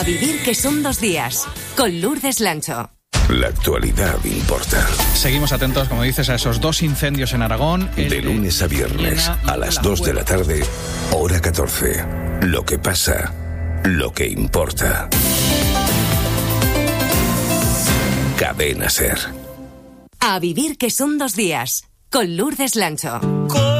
A vivir que son 2 días, con Lourdes Lancho. La actualidad importa. Seguimos atentos, como dices, a esos 2 incendios en Aragón. De lunes a viernes, a las 2 de la tarde, hora 14. Lo que pasa, lo que importa. Cadena SER. A vivir que son 2 días, con Lourdes Lancho.